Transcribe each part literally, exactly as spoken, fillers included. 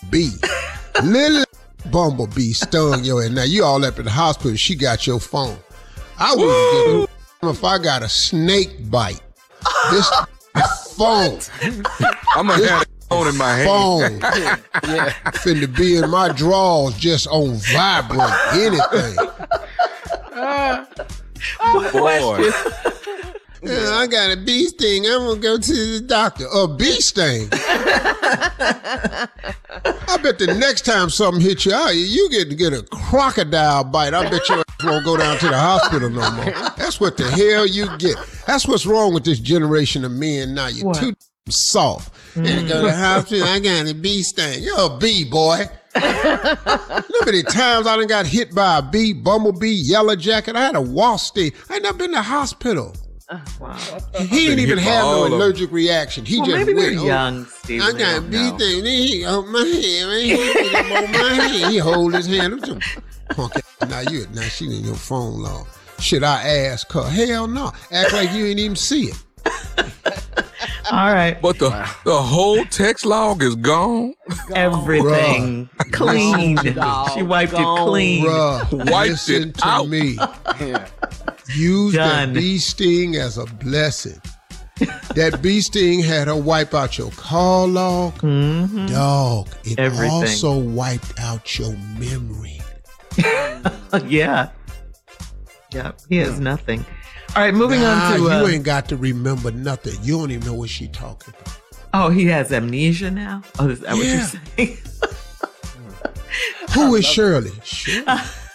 bee. Little bumblebee stung your head. Now you all up in the hospital. She got your phone. I wouldn't get if I got a snake bite. This phone. I'm gonna have a phone in my hand. Phone. Yeah. Finna be in my drawers just on vibrate anything. Uh, Boy. Yeah, I got a bee sting. I'm gonna go to the doctor. A bee sting. I bet the next time something hits you, you get to get a crocodile bite. I bet your ass won't go down to the hospital no more. That's what the hell you get. That's what's wrong with this generation of men now. You're what? too soft. Mm. And go to the hospital. I got a bee sting. You're a bee, boy. Look at the times I done got hit by a bee, bumblebee, yellow jacket. I had a wasp sting. I ain't never been to the hospital. Oh, wow. He didn't even have no allergic them. reaction. He well, just maybe went. They're young, Steve. I got a bee thing. He hold my hand. He hold my hand. He hold his hand. Punk ass. Now you, now she in your phone long. Should I ask her? Hell no. Act like you ain't even see it. All right. But the the whole text log is gone. gone. Everything Bruh. cleaned. Dog. She wiped gone. it clean. Bruh, wiped listen it to out. me. Yeah. Use Done. that bee sting as a blessing. That bee sting had her wipe out your call log. Mm-hmm. Dog, it Everything. also wiped out your memory. yeah. Yeah, he has nothing. All right, moving nah, on to... Uh, you uh, ain't got to remember nothing. You don't even know what she talking about. Oh, he has amnesia now? Oh, is that yeah. what you're saying? Who is Shirley? Shirley.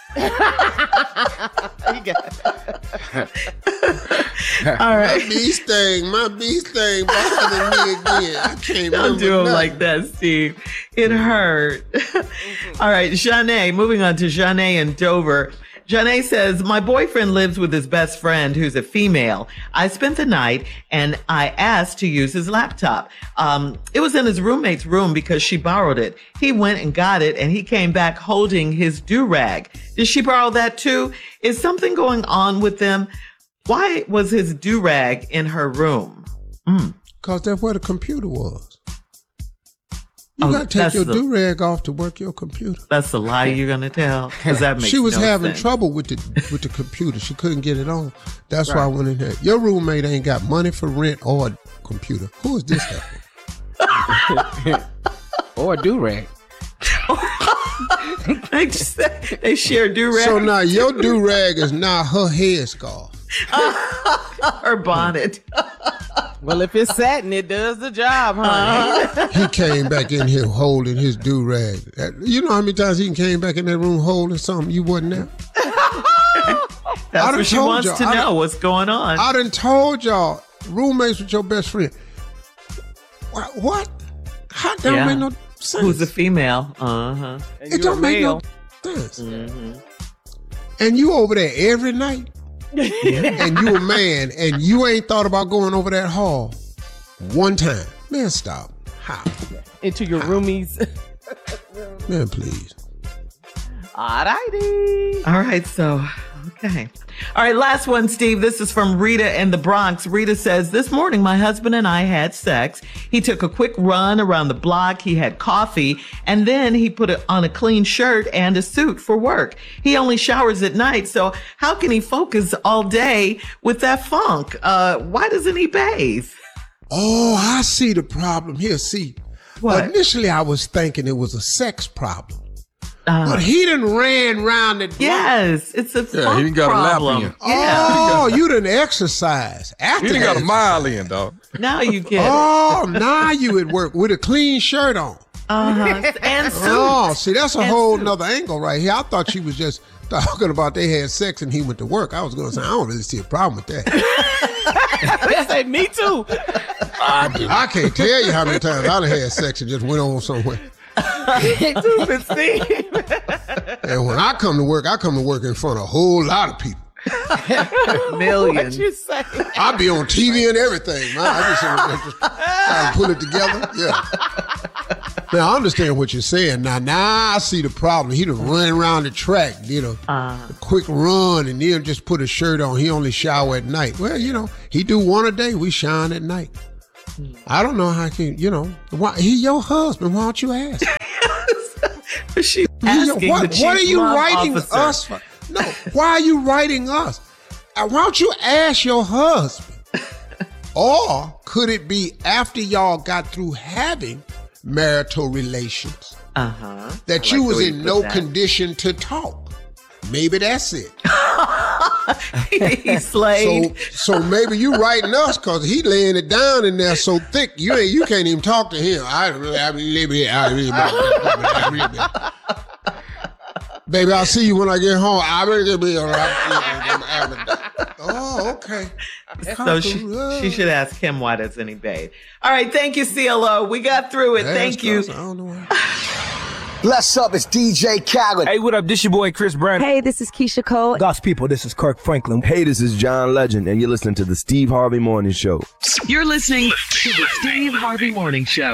All right. My bee sting, my bee sting bothering me again. I can't Don't do him nothing. like that, Steve. It hurt. All right, Janae, moving on to Janae in Dover. Janae says, my boyfriend lives with his best friend who's a female. I spent the night and I asked to use his laptop. Um, it was in his roommate's room because she borrowed it. He went and got it and he came back holding his do-rag. Did she borrow that too? Is something going on with them? Why was his do-rag in her room? Mm. Because that's where the computer was. You oh, got to take your the, do-rag off to work your computer. That's the lie you're going to tell? Because that makes She was no having sense. trouble with the with the computer. She couldn't get it on. That's right. why I went in there. Your roommate ain't got money for rent or a computer. Who is this guy? Or a do-rag. they, just, they share do-rag. So now your do-rag is now her headscarf. Her bonnet. Well, if it's satin, it does the job, honey. Uh, he came back in here holding his do-rag. You know how many times he came back in that room holding something you wasn't there? That's what she wants to know, what's going on. I done told y'all, roommates with your best friend. What? what? How don't yeah. make no sense? Who's a female? Uh-huh. It don't make no sense. Mm-hmm. And you over there every night? Yeah. And you a man, and you ain't thought about going over that hall one time. Man, stop. How? Into your How? roomies. Man, please. All righty. All right, so, okay. All right, last one, Steve. This is from Rita in the Bronx. Rita says, this morning, my husband and I had sex. He took a quick run around the block. He had coffee, and then he put on a clean shirt and a suit for work. He only showers at night, so how can he focus all day with that funk? Uh, why doesn't he bathe? Oh, I see the problem here. See, what? Initially I was thinking it was a sex problem. Uh, but he done ran round the block. Yes, it's a yeah, he didn't got problem. a lap in. Oh, you didn't exercise. After he didn't got a mile in, dog. Now you get oh, it. now you at work with a clean shirt on. Uh-huh. And suit. Oh, see, that's a and whole suit. nother angle right here. I thought she was just talking about they had sex and he went to work. I was going to say, I don't really see a problem with that. They say, me too. I, do. I can't tell you how many times I done had sex and just went on somewhere. Stupid Steve. And when I come to work, I come to work in front of a whole lot of people. Millions. What you say? I be on T V and everything, man. I just, I just trying to pull it together. Yeah. Now I understand what you're saying. Now, now I see the problem. He done run around the track, you know, uh, a quick run, and then just put a shirt on. He only shower at night. Well, you know, he do one a day. We shine at night. I don't know how I can, you know, why, he your husband. Why don't you ask? She's You- asking what, the chief what are you love writing officer. us for? No, why are you writing us? Uh, why don't you ask your husband? Or could it be after y'all got through having marital relations Uh-huh. that I you like was the way in you no put that. condition to talk? Maybe that's it. He slayed. So, so maybe you writing us because he laying it down in there so thick you ain't you can't even talk to him. I, I, I, Baby, I'll see you when I get home. I will be all right. Oh, okay. So she, she should ask him why doesn't he bathe. All right, thank you, C L O. We got through it. Thank you. I don't know why. Bless up, it's D J Khaled. Hey, what up? This your boy Chris Brown. Hey, this is Keisha Cole. God's people, this is Kirk Franklin. Hey, this is John Legend, and you're listening to the Steve Harvey Morning Show. You're listening to the Steve Harvey Morning Show.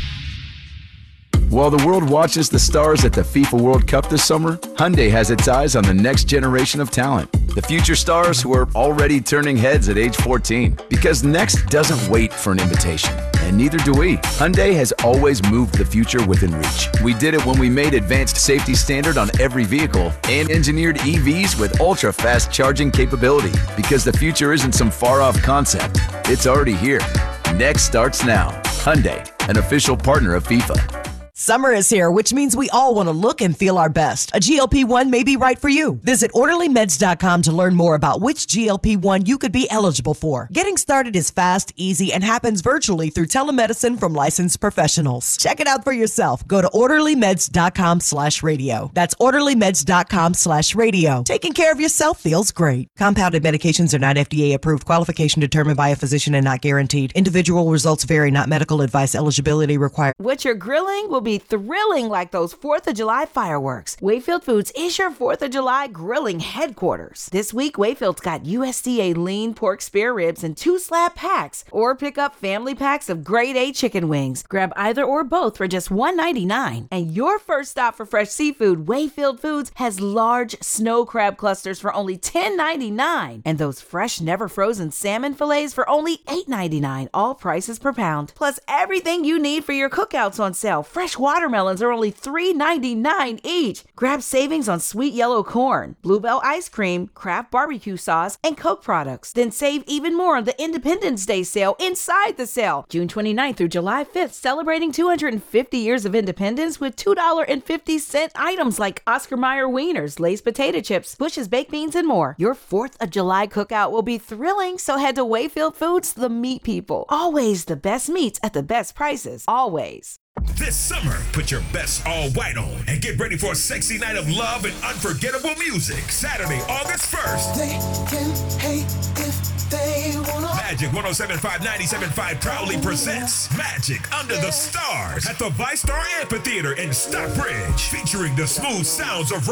While the world watches the stars at the FIFA World Cup this summer, Hyundai has its eyes on the next generation of talent. The future stars who are already turning heads at age fourteen. Because next doesn't wait for an invitation. And neither do we. Hyundai has always moved the future within reach. We did it when we made advanced safety standard on every vehicle and engineered E Vs with ultra-fast charging capability. Because the future isn't some far-off concept. It's already here. Next starts now. Hyundai, an official partner of FIFA. Summer is here, which means we all want to look and feel our best. A G L P one may be right for you. Visit orderly meds dot com to learn more about which G L P one you could be eligible for. Getting started is fast, easy, and happens virtually through telemedicine from licensed professionals. Check it out for yourself. Go to orderly meds dot com slash radio. That's orderly meds dot com slash radio. Taking care of yourself feels great. Compounded medications are not F D A approved. Qualification determined by a physician and not guaranteed. Individual results vary, not medical advice. Eligibility required. What you're grilling will be thrilling like those fourth of July fireworks. Wayfield Foods is your fourth of July grilling headquarters. This week, Wayfield's got U S D A lean pork spare ribs in two slab packs, or pick up family packs of grade A chicken wings. Grab either or both for just one ninety-nine. And your first stop for fresh seafood, Wayfield Foods has large snow crab clusters for only ten ninety-nine. And those fresh, never frozen salmon fillets for only eight ninety-nine, all prices per pound. Plus everything you need for your cookouts on sale. Fresh watermelons are only three ninety-nine each. Grab savings on sweet yellow corn, Bluebell ice cream, Kraft barbecue sauce, and Coke products. Then save even more on the Independence Day sale inside the sale. June twenty-ninth through July fifth, celebrating two hundred fifty years of independence with two dollars and fifty cents items like Oscar Mayer wieners, Lay's potato chips, Bush's baked beans, and more. Your fourth of July cookout will be thrilling, so head to Wayfield Foods, the meat people. Always the best meats at the best prices. Always. This summer, put your best all white on and get ready for a sexy night of love and unforgettable music. Saturday, August first. They can hate if they wanna. Magic one oh seven point five, ninety-seven point five proudly presents Magic Under the Stars at the ViStar Amphitheater in Stockbridge, featuring the smooth sounds of